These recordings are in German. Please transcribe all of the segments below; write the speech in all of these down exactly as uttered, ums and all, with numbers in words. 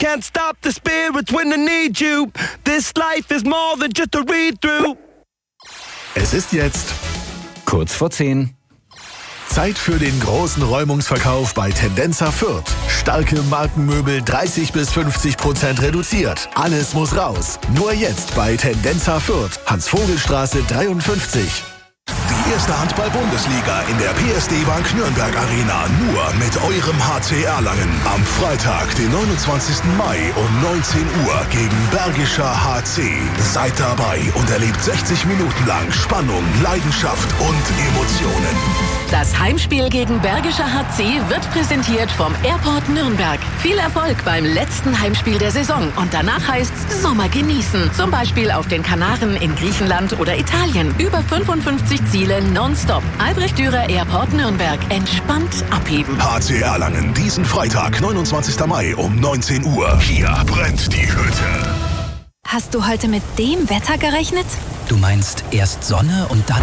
can't stop the spirits when I need you. This life is more than just a read-through. Es ist jetzt kurz vor zehn. Zeit für den großen Räumungsverkauf bei Tendenza Fürth. Starke Markenmöbel dreißig bis fünfzig Prozent reduziert. Alles muss raus. Nur jetzt bei Tendenza Fürth. Hans-Vogel-Straße dreiundfünfzig. Die erste Handball-Bundesliga in der P S D Bank Nürnberg Arena. Nur mit eurem H C Erlangen. Am Freitag, den neunundzwanzigsten Mai um neunzehn Uhr gegen Bergischer H C. Seid dabei und erlebt sechzig Minuten lang Spannung, Leidenschaft und Emotionen. Das Heimspiel gegen Bergischer H C wird präsentiert vom Airport Nürnberg. Viel Erfolg beim letzten Heimspiel der Saison. Und danach heißt's Sommer genießen. Zum Beispiel auf den Kanaren, in Griechenland oder Italien. Über fünfundfünfzig Ziele nonstop. Albrecht Dürer Airport Nürnberg. Entspannt abheben. H C Erlangen, diesen Freitag, neunundzwanzigsten Mai um neunzehn Uhr. Hier brennt die Hütte. Hast du heute mit dem Wetter gerechnet? Du meinst erst Sonne und dann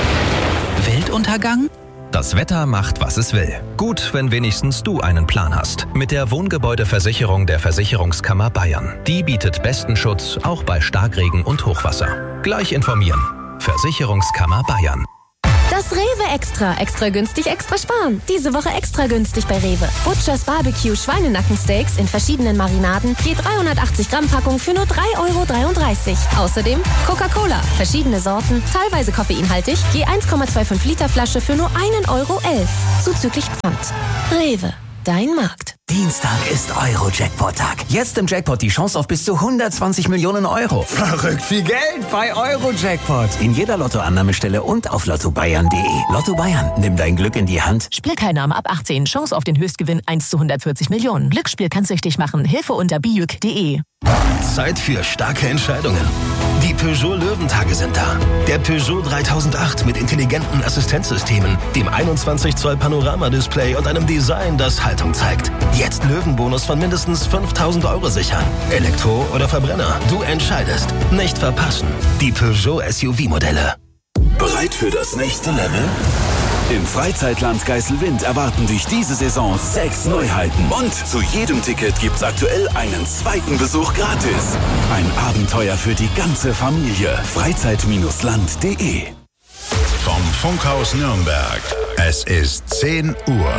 Weltuntergang? Das Wetter macht, was es will. Gut, wenn wenigstens du einen Plan hast. Mit der Wohngebäudeversicherung der Versicherungskammer Bayern. Die bietet besten Schutz, auch bei Starkregen und Hochwasser. Gleich informieren. Versicherungskammer Bayern. Das Rewe Extra. Extra günstig, extra sparen. Diese Woche extra günstig bei Rewe. Butchers Barbecue Schweinenackensteaks in verschiedenen Marinaden. Je dreihundertachtzig Gramm Packung für nur drei Euro dreiunddreißig. Außerdem Coca-Cola. Verschiedene Sorten, teilweise koffeinhaltig. Je eins Komma fünfundzwanzig Liter Flasche für nur ein Euro elf. Zuzüglich Pfand. Rewe. Dein Markt. Dienstag ist Euro-Jackpot-Tag. Jetzt im Jackpot die Chance auf bis zu hundertzwanzig Millionen Euro. Verrückt viel Geld bei Euro-Jackpot. In jeder Lottoannahmestelle und auf lotto bayern punkt de. Lotto Bayern, nimm dein Glück in die Hand. Spielteilnahme ab achtzehn. Chance auf den Höchstgewinn eins zu hundertvierzig Millionen. Glücksspiel kann süchtig machen. Hilfe unter bijuk punkt de. Zeit für starke Entscheidungen. Die Peugeot Löwentage sind da. Der Peugeot dreitausendacht mit intelligenten Assistenzsystemen, dem einundzwanzig Zoll Panoramadisplay und einem Design, das Haltung zeigt. Jetzt Löwenbonus von mindestens fünftausend Euro sichern. Elektro oder Verbrenner, du entscheidest. Nicht verpassen. Die Peugeot S U V-Modelle. Bereit für das nächste Level? Im Freizeitland Geiselwind erwarten dich diese Saison sechs Neuheiten. Und zu jedem Ticket gibt's aktuell einen zweiten Besuch gratis. Ein Abenteuer für die ganze Familie. Freizeit Land punkt de. Vom Funkhaus Nürnberg. Es ist zehn Uhr.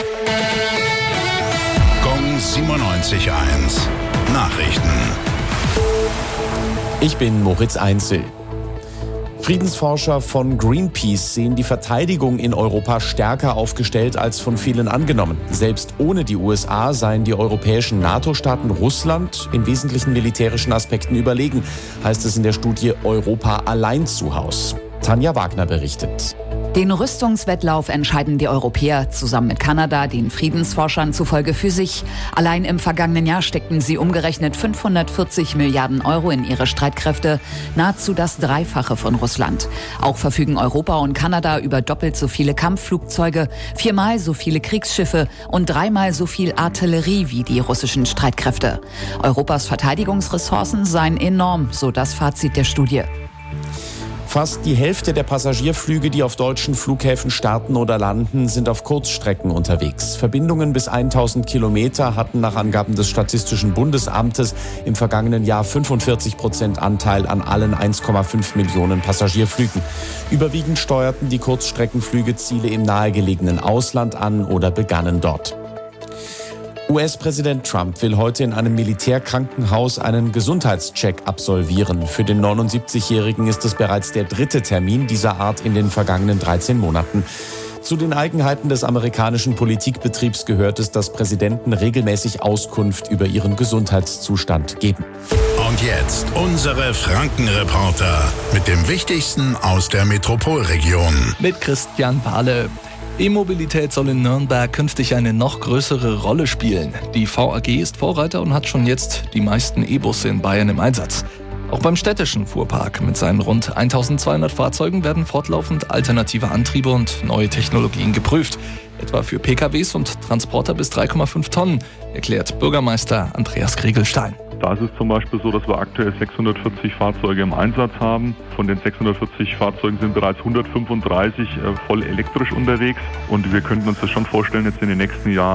Gong siebenundneunzig Komma eins. Nachrichten. Ich bin Moritz Einzel. Friedensforscher von Greenpeace sehen die Verteidigung in Europa stärker aufgestellt als von vielen angenommen. Selbst ohne die U S A seien die europäischen NATO-Staaten Russland in wesentlichen militärischen Aspekten überlegen, heißt es in der Studie Europa allein zu Haus. Tanja Wagner berichtet. Den Rüstungswettlauf entscheiden die Europäer zusammen mit Kanada, den Friedensforschern zufolge für sich. Allein im vergangenen Jahr steckten sie umgerechnet fünfhundertvierzig Milliarden Euro in ihre Streitkräfte, nahezu das Dreifache von Russland. Auch verfügen Europa und Kanada über doppelt so viele Kampfflugzeuge, viermal so viele Kriegsschiffe und dreimal so viel Artillerie wie die russischen Streitkräfte. Europas Verteidigungsressourcen seien enorm, so das Fazit der Studie. Fast die Hälfte der Passagierflüge, die auf deutschen Flughäfen starten oder landen, sind auf Kurzstrecken unterwegs. Verbindungen bis tausend Kilometer hatten nach Angaben des Statistischen Bundesamtes im vergangenen Jahr fünfundvierzig Prozent Anteil an allen eins Komma fünf Millionen Passagierflügen. Überwiegend steuerten die Kurzstreckenflüge Ziele im nahegelegenen Ausland an oder begannen dort. U S-Präsident Trump will heute in einem Militärkrankenhaus einen Gesundheitscheck absolvieren. Für den neunundsiebzigjährigen ist es bereits der dritte Termin dieser Art in den vergangenen dreizehn Monaten. Zu den Eigenheiten des amerikanischen Politikbetriebs gehört es, dass Präsidenten regelmäßig Auskunft über ihren Gesundheitszustand geben. Und jetzt unsere Frankenreporter mit dem Wichtigsten aus der Metropolregion. Mit Christian Pahle. E-Mobilität soll in Nürnberg künftig eine noch größere Rolle spielen. Die V A G ist Vorreiter und hat schon jetzt die meisten E-Busse in Bayern im Einsatz. Auch beim städtischen Fuhrpark mit seinen rund eintausendzweihundert Fahrzeugen werden fortlaufend alternative Antriebe und neue Technologien geprüft. Etwa für P K Ws und Transporter bis drei Komma fünf Tonnen, erklärt Bürgermeister Andreas Kriegelstein. Da ist es zum Beispiel so, dass wir aktuell sechshundertvierzig Fahrzeuge im Einsatz haben. Von den sechshundertvierzig Fahrzeugen sind bereits hundertfünfunddreißig voll elektrisch unterwegs. Und wir könnten uns das schon vorstellen, jetzt in den nächsten Jahren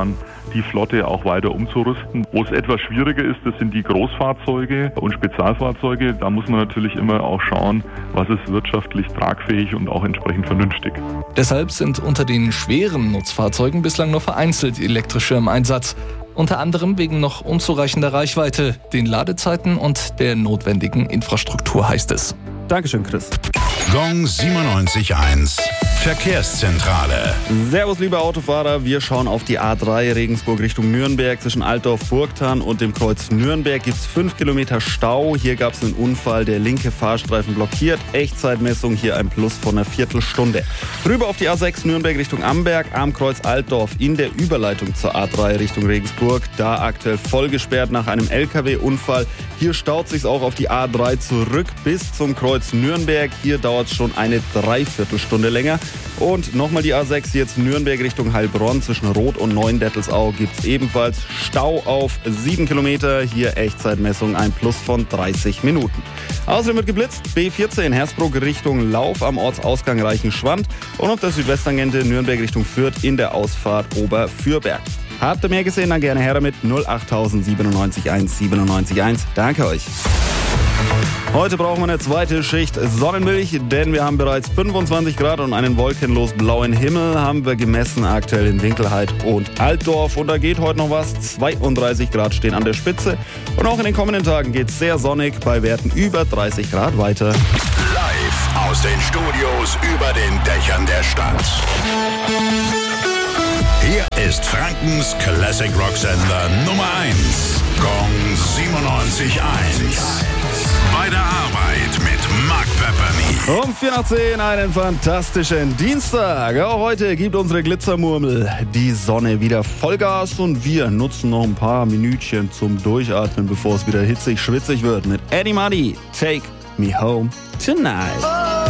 die Flotte auch weiter umzurüsten. Wo es etwas schwieriger ist, das sind die Großfahrzeuge und Spezialfahrzeuge. Da muss man natürlich immer auch schauen, was ist wirtschaftlich tragfähig und auch entsprechend vernünftig. Deshalb sind unter den schweren Nutzfahrzeugen bislang nur vereinzelt elektrische im Einsatz. Unter anderem wegen noch unzureichender Reichweite, den Ladezeiten und der notwendigen Infrastruktur, heißt es. Dankeschön, Chris. Gong siebenundneunzig Komma eins. Verkehrszentrale. Servus, liebe Autofahrer. Wir schauen auf die A drei Regensburg Richtung Nürnberg. Zwischen Altdorf-Burgthann und dem Kreuz Nürnberg gibt es fünf Kilometer Stau. Hier gab es einen Unfall, der linke Fahrstreifen blockiert. Echtzeitmessung hier ein Plus von einer Viertelstunde. Rüber auf die A sechs Nürnberg Richtung Amberg, am Kreuz Altdorf in der Überleitung zur A drei Richtung Regensburg. Da aktuell voll gesperrt nach einem L K W-Unfall. Hier staut sich's auch auf die A drei zurück bis zum Kreuz Nürnberg. Hier dauert es schon eine Dreiviertelstunde länger. Und nochmal die A sechs, jetzt Nürnberg Richtung Heilbronn. Zwischen Roth und Neuendettelsau gibt es ebenfalls Stau auf sieben Kilometer. Hier Echtzeitmessung ein Plus von dreißig Minuten. Außerdem wird geblitzt. B vierzehn Hersbruck Richtung Lauf am Ortsausgang Reichenschwand. Und auf der Südwesttangente Nürnberg Richtung Fürth in der Ausfahrt Oberfürberg. Habt ihr mehr gesehen, dann gerne her damit. null acht siebenundneunzig eins siebenundneunzig eins. Danke euch. Heute brauchen wir eine zweite Schicht Sonnenmilch, denn wir haben bereits fünfundzwanzig Grad und einen wolkenlos blauen Himmel haben wir gemessen aktuell in Winkelheit und Altdorf. Und da geht heute noch was. zweiunddreißig Grad stehen an der Spitze. Und auch in den kommenden Tagen geht es sehr sonnig bei Werten über dreißig Grad weiter. Live aus den Studios über den Dächern der Stadt. Hier ist Frankens Classic Rock Sender Nummer eins. Gong siebenundneunzig Komma eins. Bei der Arbeit mit Mark Pepperny. Um vier nach zehn einen fantastischen Dienstag. Auch heute gibt unsere Glitzermurmel die Sonne wieder Vollgas und wir nutzen noch ein paar Minütchen zum Durchatmen, bevor es wieder hitzig, schwitzig wird mit Eddie Money. Take me home tonight.